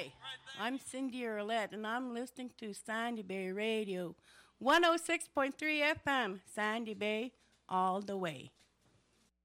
Hi, I'm Cindy Earlette, and I'm listening to Sandy Bay Radio, 106.3 FM, Sandy Bay, all the way.